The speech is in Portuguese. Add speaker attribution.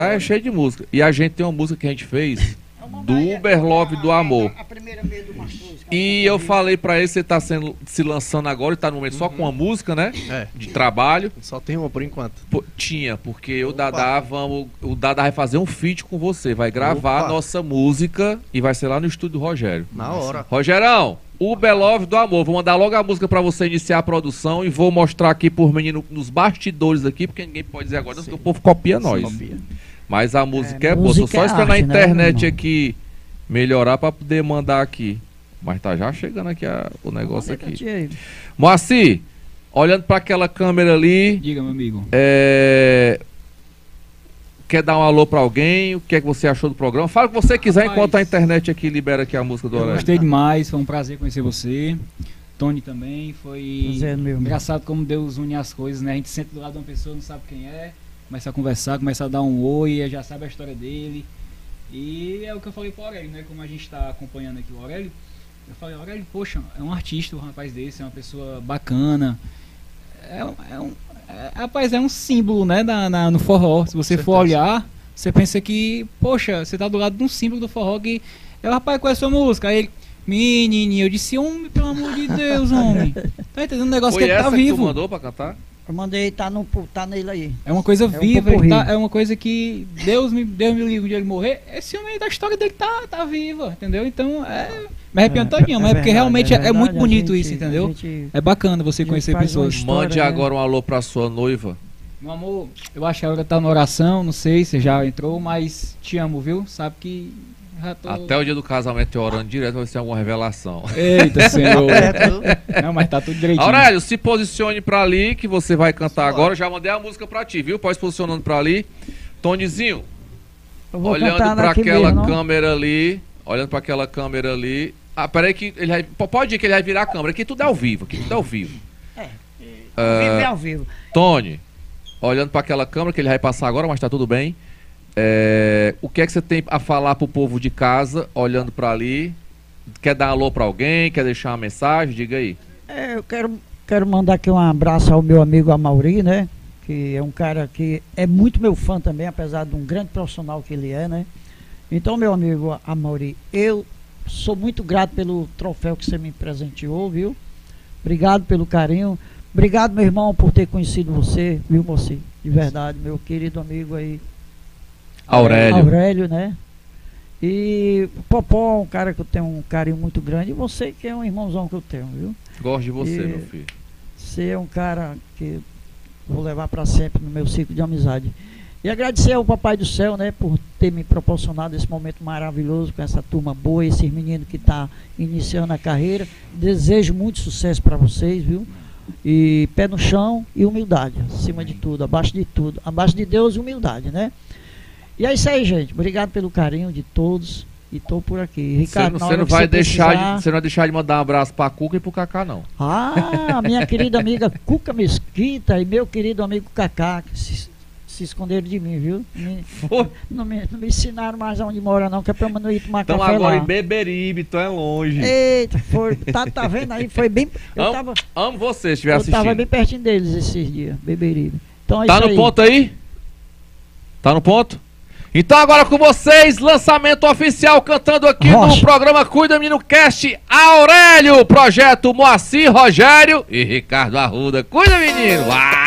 Speaker 1: É cheio de música. E a gente tem uma música que a gente fez do Uber Love do Amor.
Speaker 2: A primeira meia do Mastros.
Speaker 1: E eu falei pra ele, você tá se lançando agora e tá no momento só com uma música, né?
Speaker 3: É.
Speaker 1: De trabalho.
Speaker 3: Só tem uma por enquanto.
Speaker 1: Tinha, porque o Dadá vai fazer um feat com você, vai gravar a
Speaker 3: Opa.
Speaker 1: nossa música e vai ser lá no estúdio do Rogério.
Speaker 3: Na hora.
Speaker 1: Rogerão, Uber Love do Amor, vou mandar logo a música pra você iniciar a produção e vou mostrar aqui por menino nos bastidores aqui, porque ninguém pode dizer agora, porque o povo copia nós.
Speaker 3: Copia.
Speaker 1: Mas a música é boa, tô
Speaker 2: música
Speaker 1: só
Speaker 2: é
Speaker 1: esperando a
Speaker 2: arte, né,
Speaker 1: internet
Speaker 2: meu irmão?
Speaker 1: aqui melhorar pra poder mandar aqui. Mas tá já chegando aqui o negócio aqui. Moacir, olhando pra aquela câmera ali,
Speaker 4: Diga, meu amigo.
Speaker 1: quer dar um alô pra alguém? O que é que você achou do programa? Fala o que você quiser
Speaker 4: Rapaz,
Speaker 1: enquanto a internet aqui libera aqui a música do
Speaker 4: Eu
Speaker 1: Aurélio.
Speaker 4: gostei demais, foi um prazer conhecer você. Tony também, foi
Speaker 2: Prazer, meu irmão.
Speaker 4: engraçado como Deus une as coisas, né? A gente senta do lado de uma pessoa, não sabe quem é, começa a conversar, começa a dar um oi, já sabe a história dele. E é o que eu falei pro Aurélio, né? Como a gente tá acompanhando aqui o Aurélio, eu falei, Aurélio, poxa, é um artista, um rapaz desse, é uma pessoa bacana. Rapaz, é um símbolo, né, no forró. Se você for olhar, você pensa que, poxa, você tá do lado de um símbolo do forró que é o rapaz com a sua música. Aí ele, menininho, eu disse, homem, pelo amor de Deus, homem. Tá entendendo? Um negócio
Speaker 1: Foi
Speaker 4: que ele tá
Speaker 1: essa que tu
Speaker 4: vivo.
Speaker 1: mandou pra cantar?
Speaker 2: Eu mandei, tá nele aí.
Speaker 4: É uma coisa
Speaker 2: um
Speaker 4: viva,
Speaker 2: popurrí.
Speaker 4: é uma coisa que Deus me livre de ele morrer. Esse homem da história dele tá viva, entendeu? Então me arrepiando todinho, mas é porque
Speaker 2: verdade,
Speaker 4: realmente é
Speaker 2: verdade,
Speaker 4: muito
Speaker 2: a
Speaker 4: bonito
Speaker 2: gente-
Speaker 4: isso, entendeu?
Speaker 2: a gente-
Speaker 4: É bacana você
Speaker 2: a gente
Speaker 4: conhecer
Speaker 2: faz
Speaker 4: pessoas.
Speaker 2: uma história,
Speaker 1: Mande
Speaker 2: né?
Speaker 1: agora um alô pra sua noiva.
Speaker 4: Meu amor, eu acho que a hora tá na oração, não sei se já entrou, mas te amo, viu? Sabe que já tô...
Speaker 1: Até o dia do casamento eu orando direto pra ver se tem alguma revelação.
Speaker 4: Eita, Senhor.
Speaker 3: Perto.
Speaker 4: Não, mas tá tudo direitinho.
Speaker 1: Aurélio, se posicione pra ali que você vai cantar agora. Já mandei a música pra ti, viu? Pode se posicionando pra ali. Tonizinho,
Speaker 2: Eu vou
Speaker 1: olhando
Speaker 2: cantar
Speaker 1: pra
Speaker 2: daqui
Speaker 1: aquela
Speaker 2: mesmo, não?
Speaker 1: câmera ali. Olhando pra aquela câmera ali. Ah, peraí que ele pode ir que ele vai virar a câmera. Aqui tudo é ao vivo. Aqui tudo é ao vivo.
Speaker 2: Vivo é ao vivo.
Speaker 1: Tony, olhando pra aquela câmera que ele vai passar agora, mas tá tudo bem. O que é que você tem a falar pro povo de casa, olhando pra ali? Quer dar um alô pra alguém? Quer deixar uma mensagem? Diga aí.
Speaker 2: Eu quero mandar aqui um abraço ao meu amigo Amauri, né? Que é um cara que é muito meu fã também, apesar de um grande profissional que ele é, né? Então, meu amigo Amauri, eu sou muito grato pelo troféu que você me presenteou, viu? Obrigado pelo carinho. Obrigado, meu irmão, por ter conhecido você, viu, você? De verdade, meu querido amigo aí. Aurélio, né? E Popó, um cara que eu tenho um carinho muito grande. E você que é um irmãozão que eu tenho, viu?
Speaker 1: Gosto de você,
Speaker 2: E-
Speaker 1: meu filho.
Speaker 2: Você é um cara que vou levar para sempre no meu ciclo de amizade. E agradecer ao Papai do Céu, né, por ter me proporcionado esse momento maravilhoso com essa turma boa, esses meninos que estão iniciando a carreira. Desejo muito sucesso para vocês, viu? E pé no chão e humildade, acima de tudo, abaixo de tudo. Abaixo de Deus, humildade, né? E é isso aí, gente. Obrigado pelo carinho de todos. E tô por aqui. Ricardo, na
Speaker 1: Você
Speaker 2: hora
Speaker 1: não
Speaker 2: que
Speaker 1: vai
Speaker 2: você
Speaker 1: deixar
Speaker 2: precisar-
Speaker 1: você não vai deixar de mandar um abraço pra Cuca e pro Cacá, não.
Speaker 2: Ah, minha querida amiga Cuca Mesquita e meu querido amigo Cacá, que se esconderam de mim, viu? Não me ensinaram mais onde mora não, que é pra eu não ir tomar
Speaker 1: Então
Speaker 2: café
Speaker 1: agora
Speaker 2: lá.
Speaker 1: em Beberibe, tu é longe.
Speaker 2: Eita, tá vendo aí? Foi bem...
Speaker 1: Amo você, se estiver
Speaker 2: Eu
Speaker 1: assistindo.
Speaker 2: tava bem pertinho deles esses dias, Beberibe. Então é
Speaker 1: Tá
Speaker 2: isso
Speaker 1: no
Speaker 2: aí.
Speaker 1: ponto aí? Tá no ponto? Então agora com vocês, lançamento oficial cantando aqui
Speaker 2: Rocha.
Speaker 1: no programa Cuida Menino Cast, Aurélio, projeto Moacir, Rogério e Ricardo Arruda. Cuida, menino!